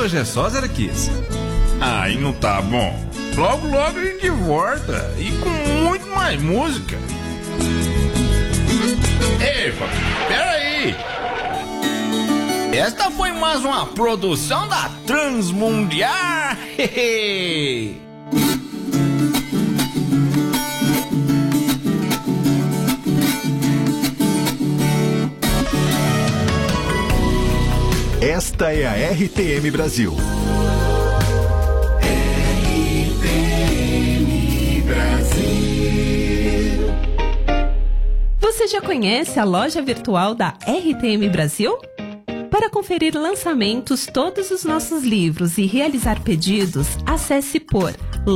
hoje é só 015. Aí não tá bom. Logo, logo a gente volta. E com muito mais música. Epa, peraí. Esta foi mais uma produção da Transmundial. Esta é a RTM Brasil. RTM Brasil. Você já conhece a loja virtual da RTM Brasil? Para conferir lançamentos, todos os nossos livros e realizar pedidos, acesse por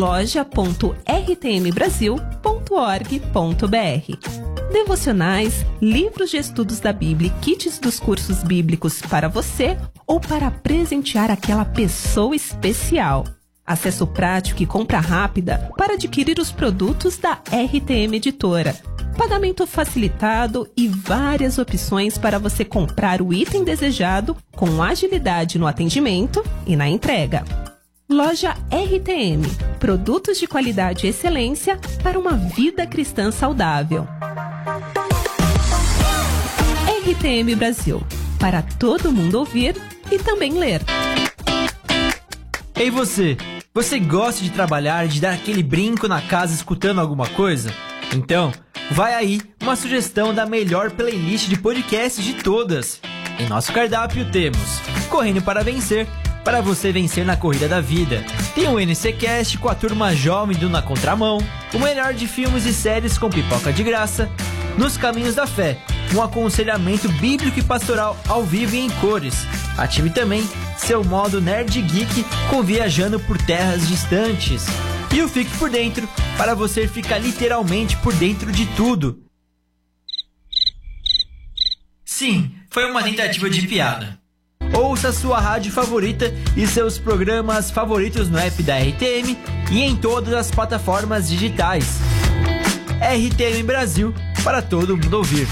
loja.rtmbrasil.org.br. Devocionais, livros de estudos da Bíblia e kits dos cursos bíblicos para você ou para presentear aquela pessoa especial. Acesso prático e compra rápida para adquirir os produtos da RTM Editora. Pagamento facilitado e várias opções para você comprar o item desejado com agilidade no atendimento e na entrega. Loja RTM, produtos de qualidade e excelência para uma vida cristã saudável. RTM Brasil, para todo mundo ouvir e também ler. Ei você, você gosta de trabalhar, de dar aquele brinco na casa escutando alguma coisa? Então, vai aí uma sugestão da melhor playlist de podcasts de todas. Em nosso cardápio temos Correndo para Vencer, para você vencer na corrida da vida. Tem o NCcast com a turma jovem do Na Contramão, o melhor de filmes e séries com pipoca de graça. Nos Caminhos da Fé, um aconselhamento bíblico e pastoral ao vivo e em cores. Ative também seu modo Nerd Geek com Viajando por Terras Distantes. E o Fique por Dentro, para você ficar literalmente por dentro de tudo. Sim, foi uma tentativa de piada. Ouça a sua rádio favorita e seus programas favoritos no app da RTM e em todas as plataformas digitais. RTM Brasil, para todo mundo ouvir.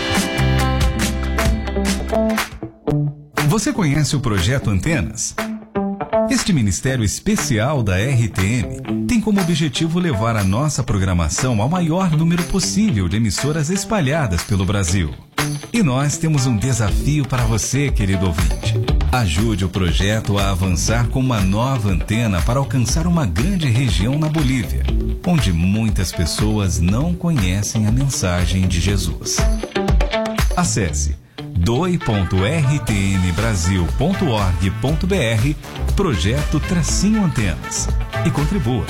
Você conhece o Projeto Antenas? Este ministério especial da RTM tem como objetivo levar a nossa programação ao maior número possível de emissoras espalhadas pelo Brasil. E nós temos um desafio para você, querido ouvinte. Ajude o projeto a avançar com uma nova antena para alcançar uma grande região na Bolívia, onde muitas pessoas não conhecem a mensagem de Jesus. Acesse doi.rtmbrasil.org.br Projeto-Antenas e contribua.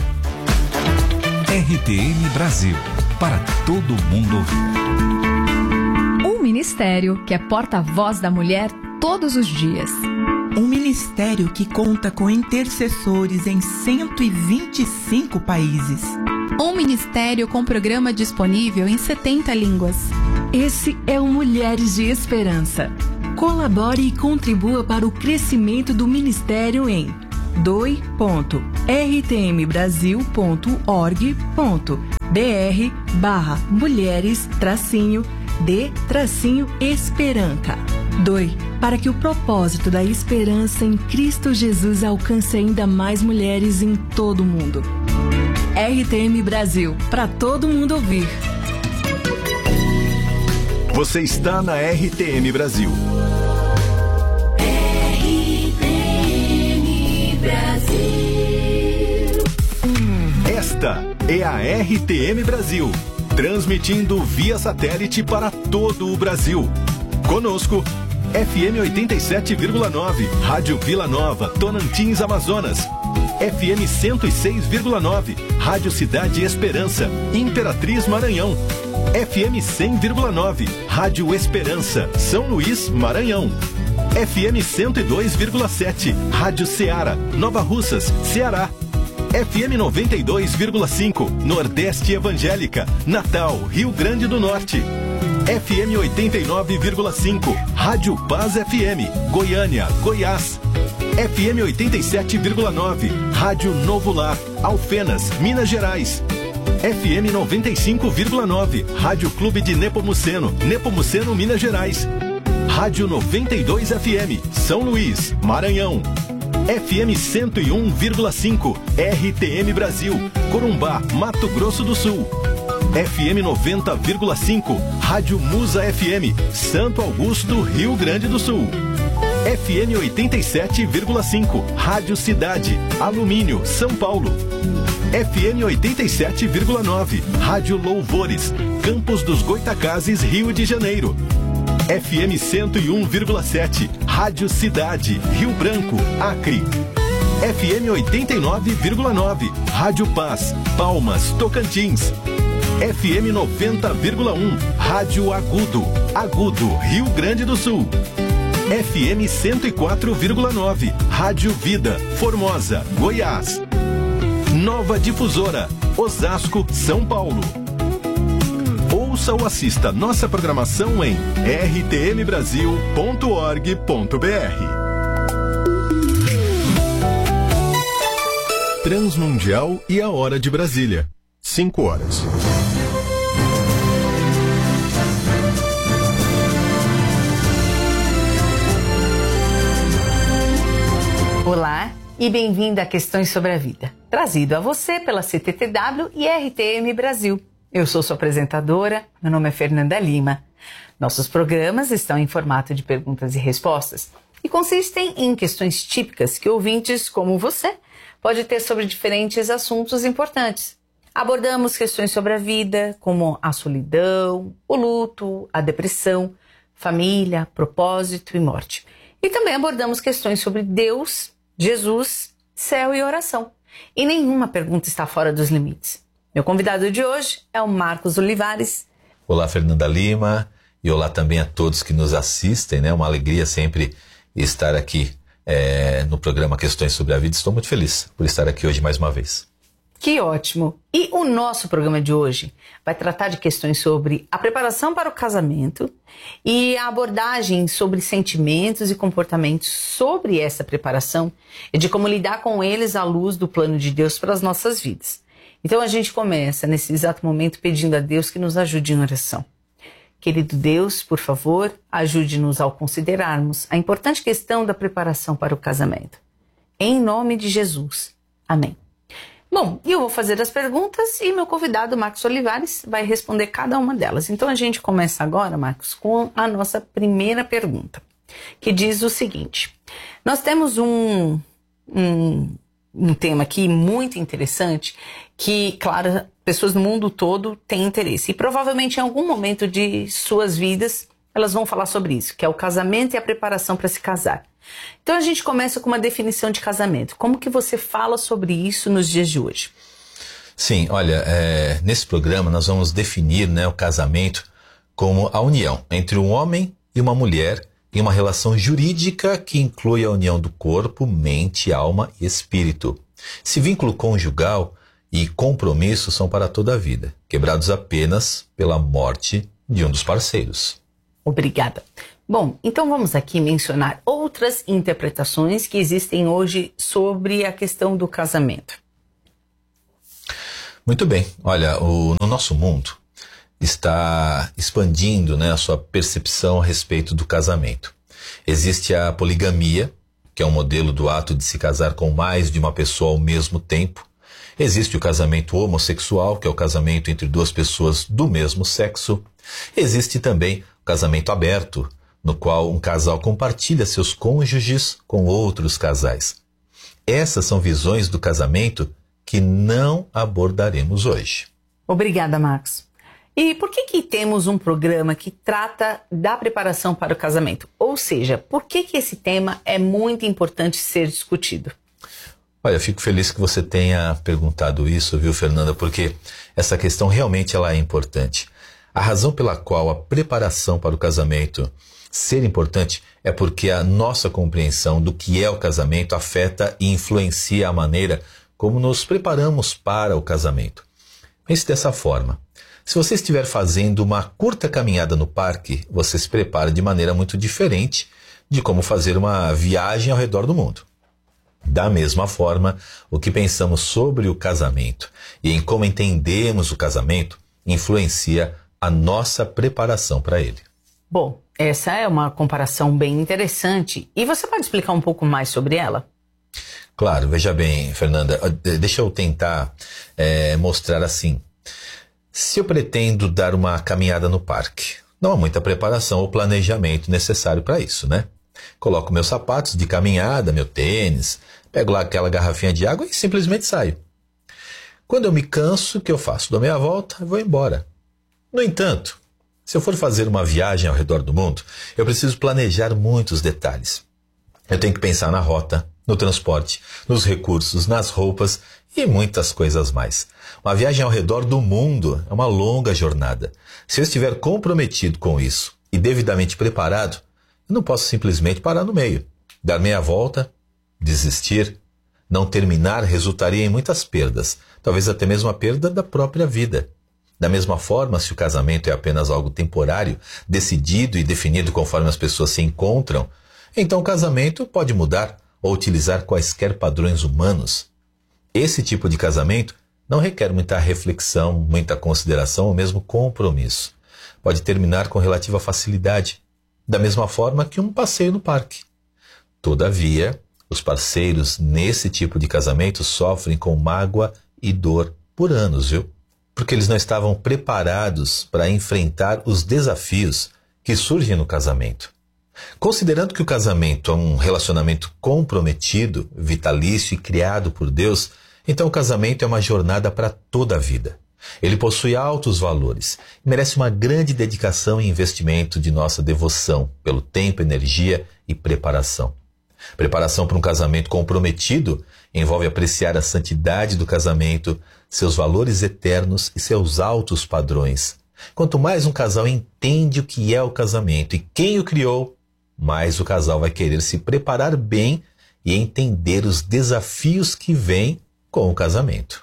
RTM Brasil, para todo mundo ouvir. Um ministério que é porta-voz da mulher todos os dias. Um ministério que conta com intercessores em 125 países. Um ministério com programa disponível em 70 línguas. Esse é o Mulheres de Esperança. Colabore e contribua para o crescimento do ministério em doi.rtmbrasil.org.br/mulheres-de-esperança. Doe para que o propósito da esperança em Cristo Jesus alcance ainda mais mulheres em todo o mundo. RTM Brasil, para todo mundo ouvir. Você está na RTM Brasil. RTM Brasil. Esta é a RTM Brasil, transmitindo via satélite para todo o Brasil. Conosco, FM 87,9, Rádio Vila Nova, Tonantins, Amazonas. FM 106,9, Rádio Cidade Esperança, Imperatriz, Maranhão. FM 100,9, Rádio Esperança, São Luís, Maranhão. FM 102,7, Rádio Ceará, Nova Russas, Ceará. FM 92,5, Nordeste Evangélica, Natal, Rio Grande do Norte. FM 89,5, Rádio Paz FM, Goiânia, Goiás. FM 87,9, Rádio Novo Lar, Alfenas, Minas Gerais. FM 95,9, Rádio Clube de Nepomuceno, Nepomuceno, Minas Gerais. Rádio 92 FM, São Luís, Maranhão. FM 101,5, RTM Brasil, Corumbá, Mato Grosso do Sul. FM 90,5, Rádio Musa FM, Santo Augusto, Rio Grande do Sul. FM 87,5, Rádio Cidade, Alumínio, São Paulo. FM 87,9, Rádio Louvores, Campos dos Goitacazes, Rio de Janeiro. FM 101,7, Rádio Cidade, Rio Branco, Acre. FM 89,9, Rádio Paz, Palmas, Tocantins. FM 90,1, Rádio Agudo, Rio Grande do Sul. FM 104,9, Rádio Vida, Formosa, Goiás. Nova Difusora, Osasco, São Paulo. Ouça ou assista nossa programação em rtmbrasil.org.br. Transmundial e a Hora de Brasília. 5 horas. Olá e bem-vindo a Questões sobre a Vida, trazido a você pela CTTW e RTM Brasil. Eu sou sua apresentadora, meu nome é Fernanda Lima. Nossos programas estão em formato de perguntas e respostas e consistem em questões típicas que ouvintes como você pode ter sobre diferentes assuntos importantes. Abordamos questões sobre a vida, como a solidão, o luto, a depressão, família, propósito e morte. E também abordamos questões sobre Deus, Jesus, céu e oração. E nenhuma pergunta está fora dos limites. Meu convidado de hoje é o Marcos Olivares. Olá, Fernanda Lima, e olá também a todos que nos assistem, né? Uma alegria sempre estar aqui no programa Questões sobre a Vida. Estou muito feliz por estar aqui hoje mais uma vez. Que ótimo! E o nosso programa de hoje vai tratar de questões sobre a preparação para o casamento e a abordagem sobre sentimentos e comportamentos sobre essa preparação e de como lidar com eles à luz do plano de Deus para as nossas vidas. Então a gente começa nesse exato momento pedindo a Deus que nos ajude em oração. Querido Deus, por favor, ajude-nos ao considerarmos a importante questão da preparação para o casamento. Em nome de Jesus. Amém. Bom, eu vou fazer as perguntas e meu convidado, Marcos Olivares, vai responder cada uma delas. Então a gente começa agora, Marcos, com a nossa primeira pergunta, que diz o seguinte. Nós temos um tema aqui muito interessante que, claro, pessoas do mundo todo têm interesse. E provavelmente em algum momento de suas vidas elas vão falar sobre isso, que é o casamento e a preparação para se casar. Então a gente começa com uma definição de casamento. Como que você fala sobre isso nos dias de hoje? Sim, olha, nesse programa nós vamos definir, né, o casamento como a união entre um homem e uma mulher em uma relação jurídica que inclui a união do corpo, mente, alma e espírito. Esse vínculo conjugal e compromisso são para toda a vida, quebrados apenas pela morte de um dos parceiros. Obrigada. Bom, então vamos aqui mencionar outras interpretações que existem hoje sobre a questão do casamento. Muito bem. Olha, no nosso mundo está expandindo, né, a sua percepção a respeito do casamento. Existe a poligamia, que é um modelo do ato de se casar com mais de uma pessoa ao mesmo tempo. Existe o casamento homossexual, que é o casamento entre duas pessoas do mesmo sexo. Existe também o casamento aberto, no qual um casal compartilha seus cônjuges com outros casais. Essas são visões do casamento que não abordaremos hoje. Obrigada, Marcos. E por que temos um programa que trata da preparação para o casamento? Ou seja, por que esse tema é muito importante ser discutido? Olha, eu fico feliz que você tenha perguntado isso, viu, Fernanda? Porque essa questão realmente ela é importante. A razão pela qual a preparação para o casamento ser importante é porque a nossa compreensão do que é o casamento afeta e influencia a maneira como nos preparamos para o casamento. Pense dessa forma. Se você estiver fazendo uma curta caminhada no parque, você se prepara de maneira muito diferente de como fazer uma viagem ao redor do mundo. Da mesma forma, o que pensamos sobre o casamento e em como entendemos o casamento influencia a nossa preparação para ele. Bom, essa é uma comparação bem interessante. E você pode explicar um pouco mais sobre ela? Claro, veja bem, Fernanda, deixa eu tentar mostrar assim. Se eu pretendo dar uma caminhada no parque, não há muita preparação ou planejamento necessário para isso, né? Coloco meus sapatos de caminhada, meu tênis, pego lá aquela garrafinha de água e simplesmente saio. Quando eu me canso, o que eu faço? Dou meia volta e vou embora. No entanto, se eu for fazer uma viagem ao redor do mundo, eu preciso planejar muitos detalhes. Eu tenho que pensar na rota, no transporte, nos recursos, nas roupas e muitas coisas mais. Uma viagem ao redor do mundo é uma longa jornada. Se eu estiver comprometido com isso e devidamente preparado, eu não posso simplesmente parar no meio. Dar meia volta, desistir, não terminar resultaria em muitas perdas, talvez até mesmo a perda da própria vida. Da mesma forma, se o casamento é apenas algo temporário, decidido e definido conforme as pessoas se encontram, então o casamento pode mudar ou utilizar quaisquer padrões humanos. Esse tipo de casamento não requer muita reflexão, muita consideração ou mesmo compromisso. Pode terminar com relativa facilidade, da mesma forma que um passeio no parque. Todavia, os parceiros nesse tipo de casamento sofrem com mágoa e dor por anos, viu? Porque eles não estavam preparados para enfrentar os desafios que surgem no casamento. Considerando que o casamento é um relacionamento comprometido, vitalício e criado por Deus, então o casamento é uma jornada para toda a vida. Ele possui altos valores e merece uma grande dedicação e investimento de nossa devoção pelo tempo, energia e preparação. Preparação para um casamento comprometido envolve apreciar a santidade do casamento, seus valores eternos e seus altos padrões. Quanto mais um casal entende o que é o casamento e quem o criou, mais o casal vai querer se preparar bem e entender os desafios que vêm com o casamento.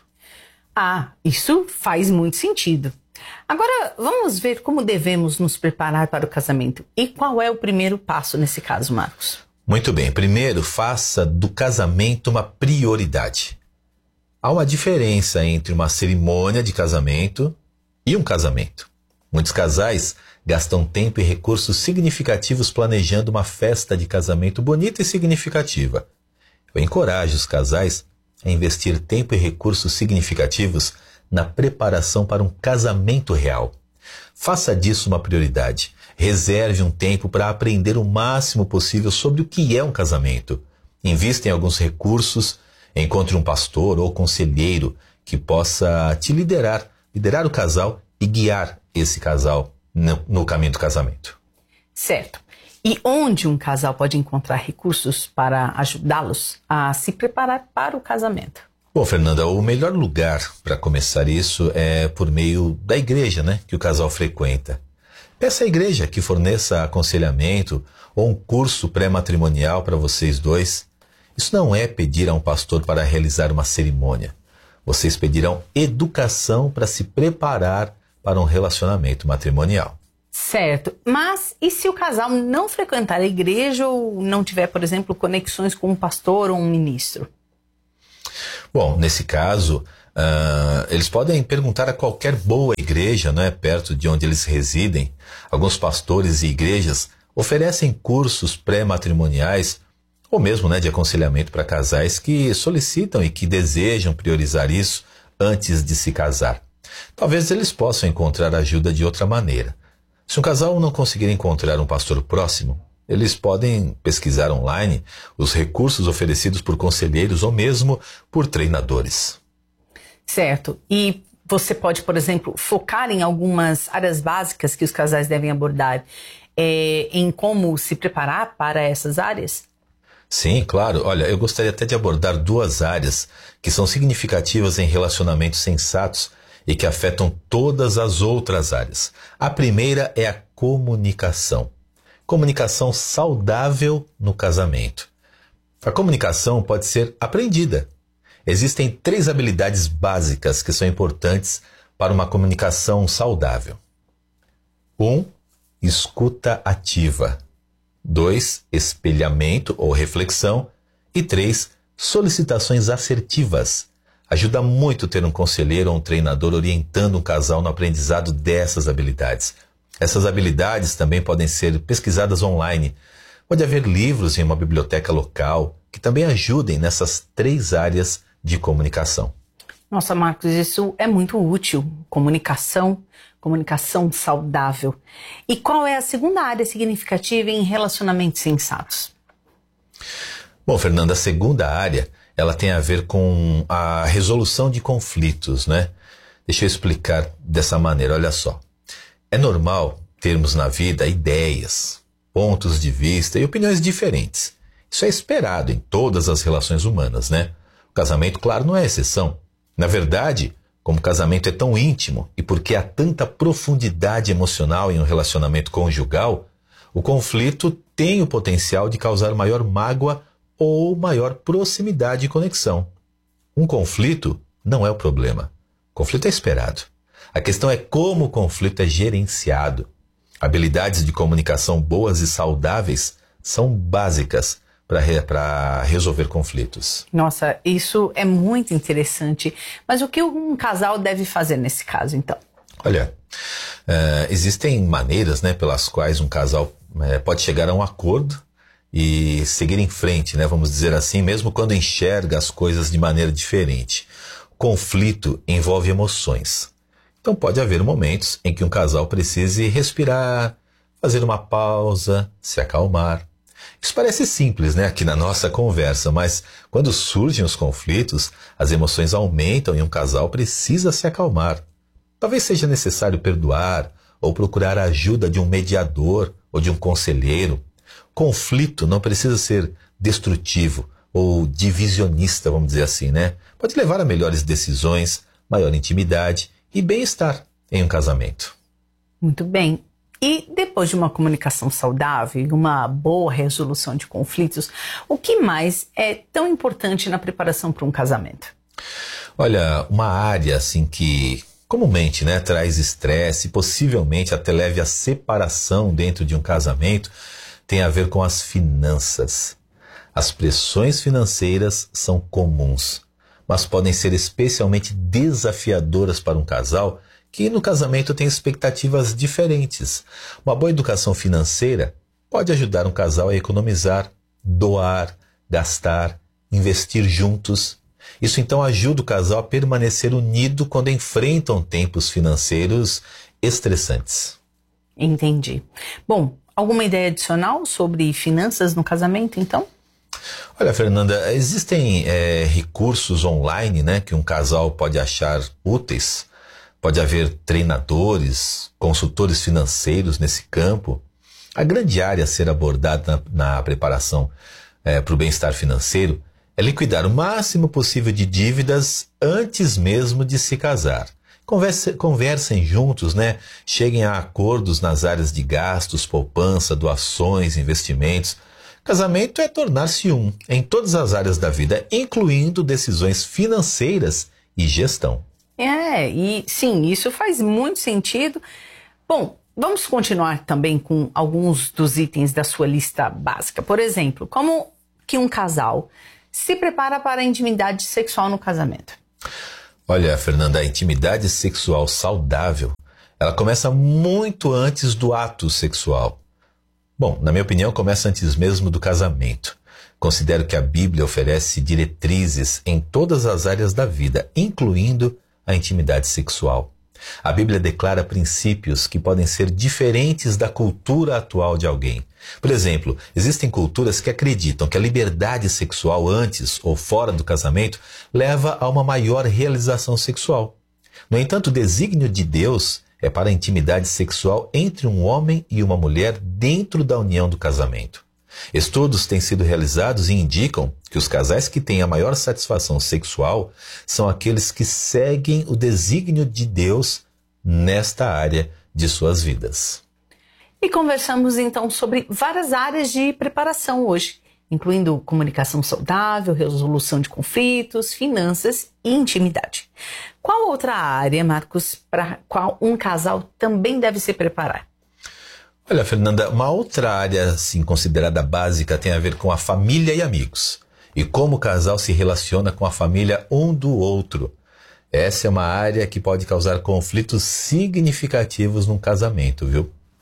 Ah, isso faz muito sentido. Agora, vamos ver como devemos nos preparar para o casamento. E qual é o primeiro passo nesse caso, Marcos? Muito bem. Primeiro, faça do casamento uma prioridade. Há uma diferença entre uma cerimônia de casamento e um casamento. Muitos casais gastam tempo e recursos significativos planejando uma festa de casamento bonita e significativa. Eu encorajo os casais a investir tempo e recursos significativos na preparação para um casamento real. Faça disso uma prioridade. Reserve um tempo para aprender o máximo possível sobre o que é um casamento. Invista em alguns recursos, encontre um pastor ou conselheiro que possa te liderar o casal e guiar esse casal no caminho do casamento. Certo. E onde um casal pode encontrar recursos para ajudá-los a se preparar para o casamento? Bom, Fernanda, o melhor lugar para começar isso é por meio da igreja, que o casal frequenta. Peça à igreja que forneça aconselhamento ou um curso pré-matrimonial para vocês dois. Isso não é pedir a um pastor para realizar uma cerimônia. Vocês pedirão educação para se preparar para um relacionamento matrimonial. Certo, mas e se o casal não frequentar a igreja ou não tiver, por exemplo, conexões com um pastor ou um ministro? Bom, nesse caso, eles podem perguntar a qualquer boa igreja, perto de onde eles residem. Alguns pastores e igrejas oferecem cursos pré-matrimoniais ou mesmo de aconselhamento para casais que solicitam e que desejam priorizar isso antes de se casar. Talvez eles possam encontrar ajuda de outra maneira. Se um casal não conseguir encontrar um pastor próximo, eles podem pesquisar online os recursos oferecidos por conselheiros ou mesmo por treinadores. Certo. E você pode, por exemplo, focar em algumas áreas básicas que os casais devem abordar, em como se preparar para essas áreas? Sim, claro. Olha, eu gostaria até de abordar 2 áreas que são significativas em relacionamentos sensatos e que afetam todas as outras áreas. A primeira é a comunicação. Comunicação saudável no casamento. A comunicação pode ser aprendida. Existem 3 habilidades básicas que são importantes para uma comunicação saudável. 1. Escuta ativa. 2. Espelhamento ou reflexão. E 3. Solicitações assertivas. Ajuda muito ter um conselheiro ou um treinador orientando um casal no aprendizado dessas habilidades. Essas habilidades também podem ser pesquisadas online. Pode haver livros em uma biblioteca local que também ajudem nessas 3 áreas de comunicação. Nossa, Marcos, isso é muito útil. Comunicação saudável. E qual é a segunda área significativa em relacionamentos sensatos? Bom, Fernanda, a segunda área, ela tem a ver com a resolução de conflitos, né? Deixa eu explicar dessa maneira, olha só. É normal termos na vida ideias, pontos de vista e opiniões diferentes. Isso é esperado em todas as relações humanas, né? O casamento, claro, não é exceção. Na verdade, como o casamento é tão íntimo e porque há tanta profundidade emocional em um relacionamento conjugal, o conflito tem o potencial de causar maior mágoa ou maior proximidade e conexão. Um conflito não é o problema. O conflito é esperado. A questão é como o conflito é gerenciado. Habilidades de comunicação boas e saudáveis são básicas para resolver conflitos. Nossa, isso é muito interessante. Mas o que um casal deve fazer nesse caso, então? Olha, existem maneiras, né, pelas quais um casal pode chegar a um acordo e seguir em frente, né, vamos dizer assim, mesmo quando enxerga as coisas de maneira diferente. O conflito envolve emoções. Então pode haver momentos em que um casal precise respirar, fazer uma pausa, se acalmar. Isso parece simples, né, aqui na nossa conversa, mas quando surgem os conflitos, as emoções aumentam e um casal precisa se acalmar. Talvez seja necessário perdoar ou procurar a ajuda de um mediador ou de um conselheiro. Conflito não precisa ser destrutivo ou divisionista, vamos dizer assim, né? Pode levar a melhores decisões, maior intimidade e bem-estar em um casamento. Muito bem. E depois de uma comunicação saudável e uma boa resolução de conflitos, o que mais é tão importante na preparação para um casamento? Olha, uma área assim que comumente, né, traz estresse e possivelmente até leve à separação dentro de um casamento tem a ver com as finanças. As pressões financeiras são comuns, mas podem ser especialmente desafiadoras para um casal que no casamento tem expectativas diferentes. Uma boa educação financeira pode ajudar um casal a economizar, doar, gastar, investir juntos. Isso então ajuda o casal a permanecer unido quando enfrentam tempos financeiros estressantes. Entendi. Bom, alguma ideia adicional sobre finanças no casamento, então? Olha, Fernanda, existem recursos online, né, que um casal pode achar úteis. Pode haver treinadores, consultores financeiros nesse campo. A grande área a ser abordada na preparação para o bem-estar financeiro é liquidar o máximo possível de dívidas antes mesmo de se casar. Conversem juntos, né? Cheguem a acordos nas áreas de gastos, poupança, doações, investimentos. Casamento é tornar-se um em todas as áreas da vida, incluindo decisões financeiras e gestão. E sim, isso faz muito sentido. Bom, vamos continuar também com alguns dos itens da sua lista básica. Por exemplo, como que um casal se prepara para a intimidade sexual no casamento? Olha, Fernanda, a intimidade sexual saudável, ela começa muito antes do ato sexual. Bom, na minha opinião, começa antes mesmo do casamento. Considero que a Bíblia oferece diretrizes em todas as áreas da vida, incluindo a intimidade sexual. A Bíblia declara princípios que podem ser diferentes da cultura atual de alguém. Por exemplo, existem culturas que acreditam que a liberdade sexual antes ou fora do casamento leva a uma maior realização sexual. No entanto, o desígnio de Deus é para a intimidade sexual entre um homem e uma mulher dentro da união do casamento. Estudos têm sido realizados e indicam que os casais que têm a maior satisfação sexual são aqueles que seguem o desígnio de Deus nesta área de suas vidas. E conversamos então sobre várias áreas de preparação hoje, incluindo comunicação saudável, resolução de conflitos, finanças e intimidade. Qual outra área, Marcos, para qual um casal também deve se preparar? Olha, Fernanda, uma outra área assim, considerada básica tem a ver com a família e amigos. E como o casal se relaciona com a família um do outro. Essa é uma área que pode causar conflitos significativos num casamento, viu?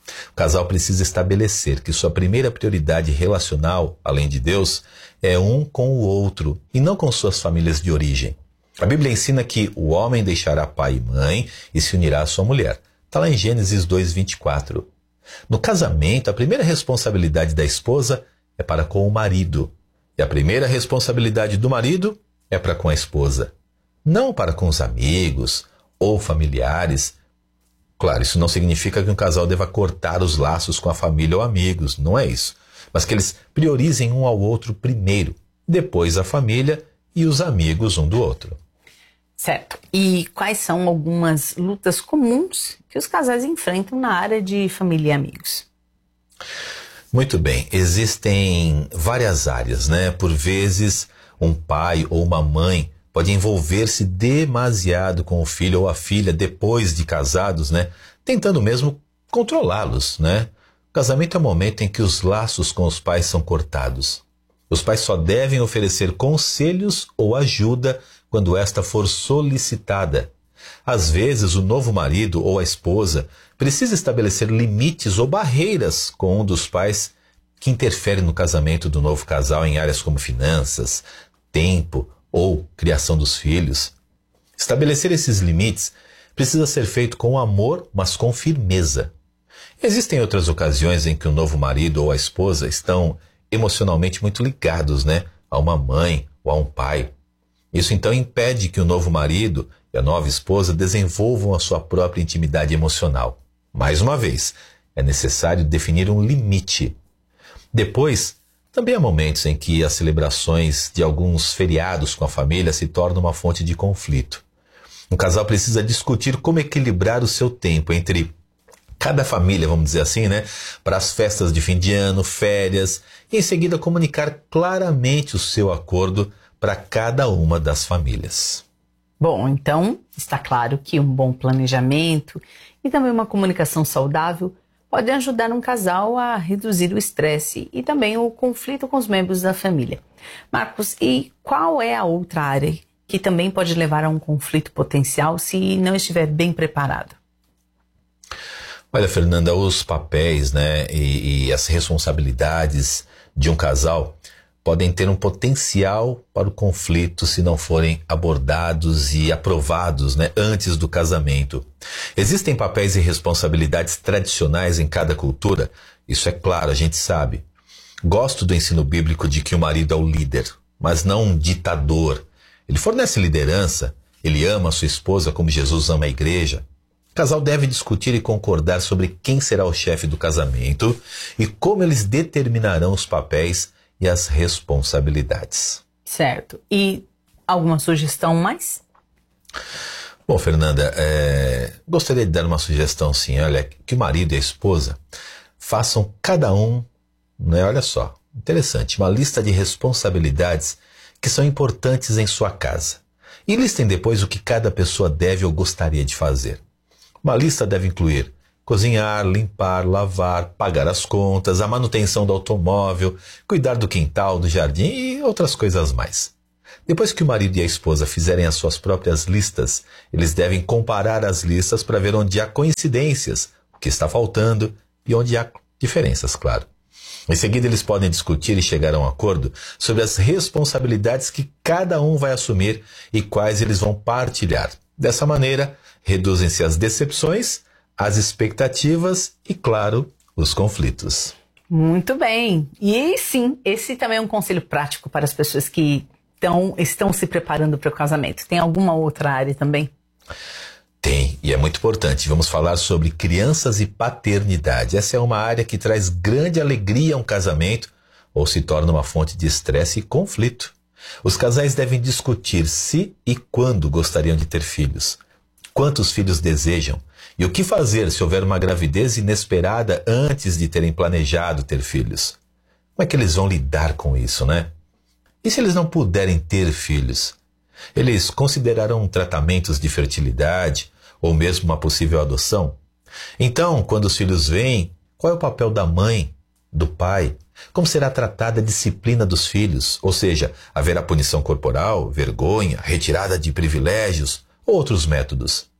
O casal precisa estabelecer que sua primeira prioridade relacional, além de Deus, é um com o outro e não com suas famílias de origem. A Bíblia ensina que o homem deixará pai e mãe e se unirá à sua mulher. Está lá em Gênesis 2:24. No casamento, a primeira responsabilidade da esposa é para com o marido. E a primeira responsabilidade do marido é para com a esposa. Não para com os amigos ou familiares. Claro, isso não significa que um casal deva cortar os laços com a família ou amigos, não é isso. Mas que eles priorizem um ao outro primeiro, depois a família e os amigos um do outro. Certo. E quais são algumas lutas comuns que os casais enfrentam na área de família e amigos? Muito bem, existem várias áreas, né? Por vezes, um pai ou uma mãe pode envolver-se demasiado com o filho ou a filha depois de casados, né? Tentando mesmo controlá-los, né? O casamento é o momento em que os laços com os pais são cortados. Os pais só devem oferecer conselhos ou ajuda quando esta for solicitada. Às vezes, o novo marido ou a esposa precisa estabelecer limites ou barreiras com um dos pais que interfere no casamento do novo casal em áreas como finanças, tempo ou criação dos filhos. Estabelecer esses limites precisa ser feito com amor, mas com firmeza. Existem outras ocasiões em que o novo marido ou a esposa estão emocionalmente muito ligados, né, a uma mãe ou a um pai. Isso então impede que o novo marido e a nova esposa desenvolvam a sua própria intimidade emocional. Mais uma vez, é necessário definir um limite. Depois, também há momentos em que as celebrações de alguns feriados com a família se tornam uma fonte de conflito. Um casal precisa discutir como equilibrar o seu tempo entre cada família, vamos dizer assim, né, para as festas de fim de ano, férias, e em seguida comunicar claramente o seu acordo para cada uma das famílias. Bom, então está claro que um bom planejamento e também uma comunicação saudável pode ajudar um casal a reduzir o estresse e também o conflito com os membros da família. Marcos, e qual é a outra área que também pode levar a um conflito potencial se não estiver bem preparado? Olha, Fernanda, os papéis, né, e as responsabilidades de um casal podem ter um potencial para o conflito se não forem abordados e aprovados, né, antes do casamento. Existem papéis e responsabilidades tradicionais em cada cultura, isso é claro, a gente sabe. Gosto do ensino bíblico de que o marido é o líder, mas não um ditador. Ele fornece liderança, ele ama a sua esposa como Jesus ama a igreja. O casal deve discutir e concordar sobre quem será o chefe do casamento e como eles determinarão os papéis e as responsabilidades. Certo. E alguma sugestão mais? Bom, Fernanda, gostaria de dar uma sugestão sim. Olha, que o marido e a esposa façam cada um, né, olha só, interessante, uma lista de responsabilidades que são importantes em sua casa. E listem depois o que cada pessoa deve ou gostaria de fazer. Uma lista deve incluir cozinhar, limpar, lavar, pagar as contas, a manutenção do automóvel, cuidar do quintal, do jardim e outras coisas mais. Depois que o marido e a esposa fizerem as suas próprias listas, eles devem comparar as listas para ver onde há coincidências, o que está faltando e onde há diferenças, claro. Em seguida, eles podem discutir e chegar a um acordo sobre as responsabilidades que cada um vai assumir e quais eles vão partilhar. Dessa maneira, reduzem-se as decepções, as expectativas e, claro, os conflitos. Muito bem. E sim, esse também é um conselho prático para as pessoas que estão se preparando para o casamento. Tem alguma outra área também? Tem, e é muito importante. Vamos falar sobre crianças e paternidade. Essa é uma área que traz grande alegria a um casamento ou se torna uma fonte de estresse e conflito. Os casais devem discutir se e quando gostariam de ter filhos, quantos filhos desejam e o que fazer se houver uma gravidez inesperada antes de terem planejado ter filhos. Como é que eles vão lidar com isso, né? E se eles não puderem ter filhos? Eles considerarão tratamentos de fertilidade ou mesmo uma possível adoção? Então, quando os filhos vêm, qual é o papel da mãe, do pai? Como será tratada a disciplina dos filhos? Ou seja, haverá punição corporal, vergonha, retirada de privilégios ou outros métodos?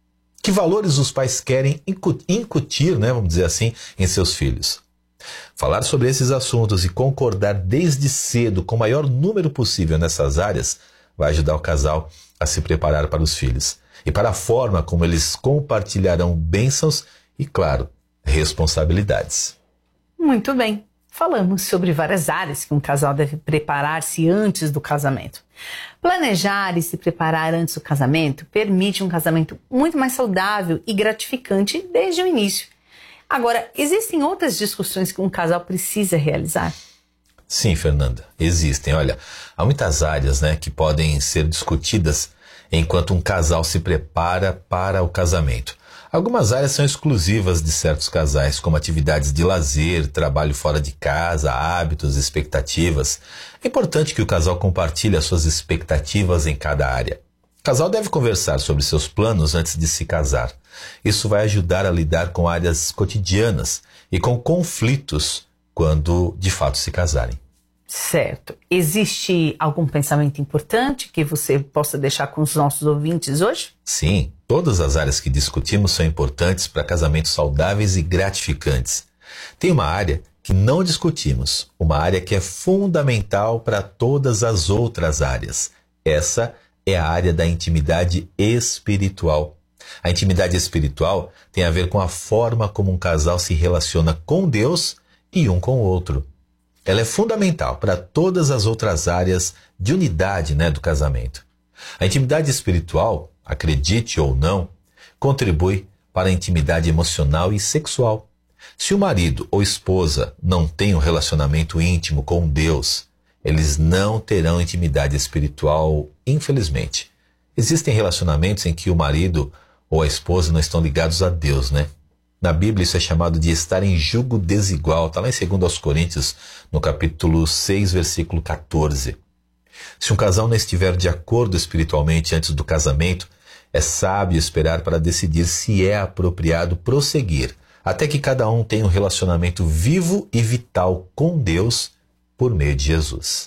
Que valores os pais querem incutir, né, vamos dizer assim, em seus filhos? Falar sobre esses assuntos e concordar desde cedo com o maior número possível nessas áreas vai ajudar o casal a se preparar para os filhos e para a forma como eles compartilharão bênçãos e, claro, responsabilidades. Muito bem. Falamos sobre várias áreas que um casal deve preparar-se antes do casamento. Planejar e se preparar antes do casamento permite um casamento muito mais saudável e gratificante desde o início. Agora, existem outras discussões que um casal precisa realizar? Sim, Fernanda, existem. Olha, há muitas áreas, né, que podem ser discutidas enquanto um casal se prepara para o casamento. Algumas áreas são exclusivas de certos casais, como atividades de lazer, trabalho fora de casa, hábitos, expectativas. É importante que o casal compartilhe as suas expectativas em cada área. O casal deve conversar sobre seus planos antes de se casar. Isso vai ajudar a lidar com áreas cotidianas e com conflitos quando de fato se casarem. Certo. Existe algum pensamento importante que você possa deixar com os nossos ouvintes hoje? Sim, todas as áreas que discutimos são importantes para casamentos saudáveis e gratificantes. Tem uma área que não discutimos, uma área que é fundamental para todas as outras áreas. Essa é a área da intimidade espiritual. A intimidade espiritual tem a ver com a forma como um casal se relaciona com Deus e um com o outro. Ela é fundamental para todas as outras áreas de unidade, né, do casamento. A intimidade espiritual, acredite ou não, contribui para a intimidade emocional e sexual. Se o marido ou esposa não tem um relacionamento íntimo com Deus, eles não terão intimidade espiritual, infelizmente. Existem relacionamentos em que o marido ou a esposa não estão ligados a Deus, né? Na Bíblia isso é chamado de estar em jugo desigual. Está lá em 2 Coríntios, no capítulo 6, versículo 14. Se um casal não estiver de acordo espiritualmente antes do casamento, é sábio esperar para decidir se é apropriado prosseguir, até que cada um tenha um relacionamento vivo e vital com Deus por meio de Jesus.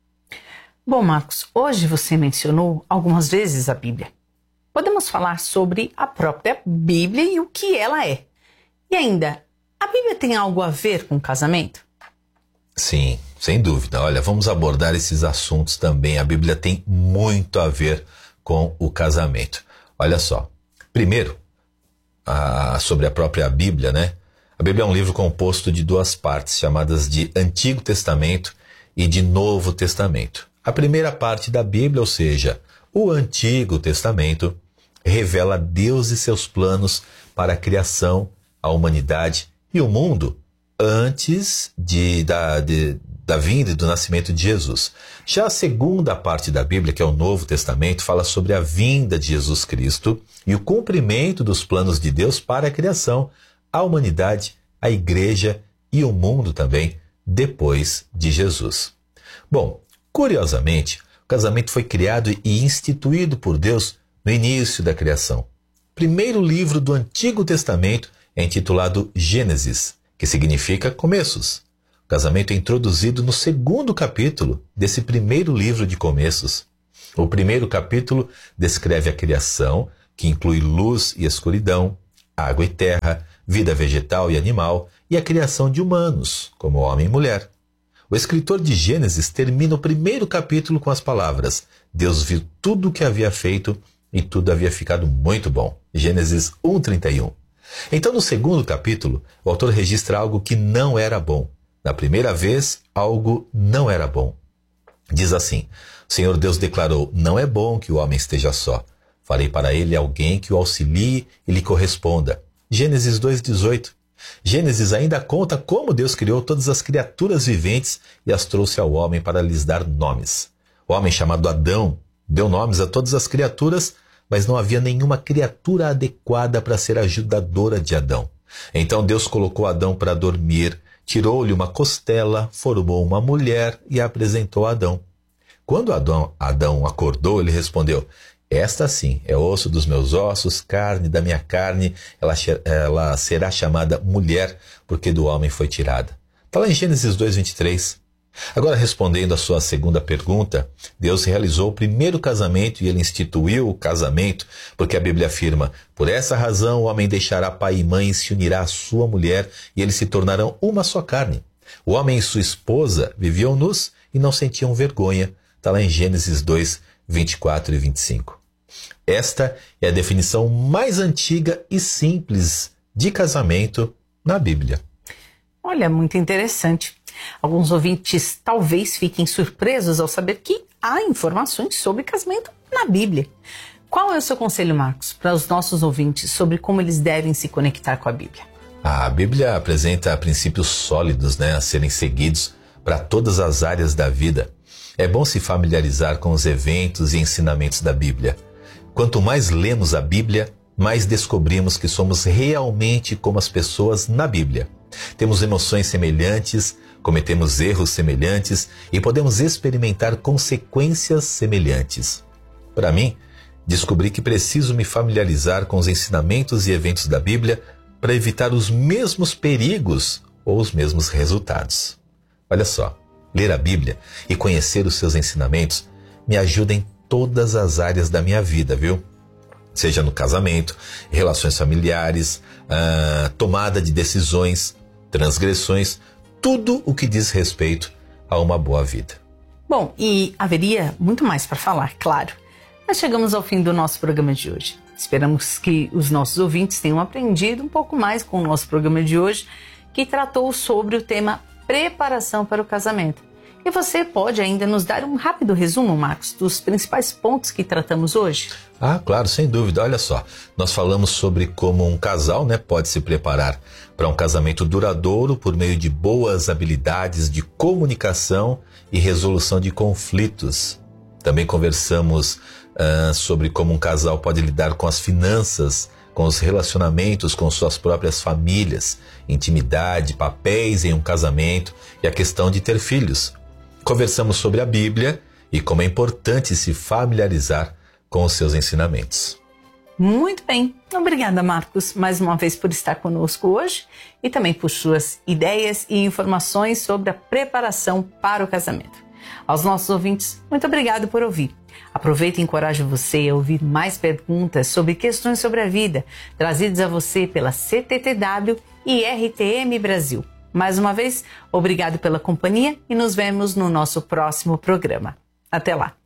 Bom, Marcos, hoje você mencionou algumas vezes a Bíblia. Podemos falar sobre a própria Bíblia e o que ela é. E ainda, a Bíblia tem algo a ver com o casamento? Sim, sem dúvida. Olha, vamos abordar esses assuntos também. A Bíblia tem muito a ver com o casamento. Olha só. Primeiro, sobre a própria Bíblia, né? A Bíblia é um livro composto de 2 partes, chamadas de Antigo Testamento e de Novo Testamento. A primeira parte da Bíblia, ou seja, o Antigo Testamento, revela Deus e seus planos para a criação, a humanidade e o mundo antes da vinda e do nascimento de Jesus. Já a segunda parte da Bíblia, que é o Novo Testamento, fala sobre a vinda de Jesus Cristo e o cumprimento dos planos de Deus para a criação, a humanidade, a igreja e o mundo também, depois de Jesus. Bom, curiosamente, o casamento foi criado e instituído por Deus no início da criação. O primeiro livro do Antigo Testamento é intitulado Gênesis, que significa começos. O casamento é introduzido no 2º capítulo desse primeiro livro de começos. O primeiro capítulo descreve a criação, que inclui luz e escuridão, água e terra, vida vegetal e animal, e a criação de humanos, como homem e mulher. O escritor de Gênesis termina o primeiro capítulo com as palavras: Deus viu tudo o que havia feito e tudo havia ficado muito bom. Gênesis 1:31. Então, no 2º capítulo, o autor registra algo que não era bom. Na primeira vez, algo não era bom. Diz assim: o Senhor Deus declarou: não é bom que o homem esteja só. Farei para ele alguém que o auxilie e lhe corresponda. Gênesis 2:18. Gênesis ainda conta como Deus criou todas as criaturas viventes e as trouxe ao homem para lhes dar nomes. O homem chamado Adão deu nomes a todas as criaturas, mas não havia nenhuma criatura adequada para ser ajudadora de Adão. Então Deus colocou Adão para dormir, tirou-lhe uma costela, formou uma mulher e a apresentou a Adão. Quando Adão acordou, ele respondeu: esta sim é osso dos meus ossos, carne da minha carne, ela será chamada mulher, porque do homem foi tirada. Está lá em Gênesis 2:23. Agora, respondendo à sua segunda pergunta, Deus realizou o primeiro casamento e ele instituiu o casamento, porque a Bíblia afirma: por essa razão o homem deixará pai e mãe e se unirá à sua mulher e eles se tornarão uma só carne. O homem e sua esposa viviam nus e não sentiam vergonha. Está lá em Gênesis 2, 24 e 25. Esta é a definição mais antiga e simples de casamento na Bíblia. Olha, muito interessante. Alguns ouvintes talvez fiquem surpresos ao saber que há informações sobre casamento na Bíblia. Qual é o seu conselho, Marcos, para os nossos ouvintes sobre como eles devem se conectar com a Bíblia? A Bíblia apresenta princípios sólidos, a serem seguidos para todas as áreas da vida. É bom se familiarizar com os eventos e ensinamentos da Bíblia. Quanto mais lemos a Bíblia, mais descobrimos que somos realmente como as pessoas na Bíblia. Temos emoções semelhantes, cometemos erros semelhantes e podemos experimentar consequências semelhantes. Para mim, descobri que preciso me familiarizar com os ensinamentos e eventos da Bíblia para evitar os mesmos perigos ou os mesmos resultados. Olha só, ler a Bíblia e conhecer os seus ensinamentos me ajuda em todas as áreas da minha vida, viu? Seja no casamento, relações familiares, tomada de decisões, transgressões, tudo o que diz respeito a uma boa vida. Bom, e haveria muito mais para falar, claro. Mas chegamos ao fim do nosso programa de hoje. Esperamos que os nossos ouvintes tenham aprendido um pouco mais com o nosso programa de hoje, que tratou sobre o tema preparação para o casamento. E você pode ainda nos dar um rápido resumo, Marcos, dos principais pontos que tratamos hoje? Claro, sem dúvida. Olha só, nós falamos sobre como um casal pode se preparar para um casamento duradouro por meio de boas habilidades de comunicação e resolução de conflitos. Também conversamos sobre como um casal pode lidar com as finanças, com os relacionamentos com suas próprias famílias, intimidade, papéis em um casamento e a questão de ter filhos. Conversamos sobre a Bíblia e como é importante se familiarizar com os seus ensinamentos. Muito bem. Obrigada, Marcos, mais uma vez por estar conosco hoje e também por suas ideias e informações sobre a preparação para o casamento. Aos nossos ouvintes, muito obrigado por ouvir. Aproveite e encoraje você a ouvir mais perguntas sobre questões sobre a vida, trazidas a você pela CTTW e RTM Brasil. Mais uma vez, obrigado pela companhia e nos vemos no nosso próximo programa. Até lá!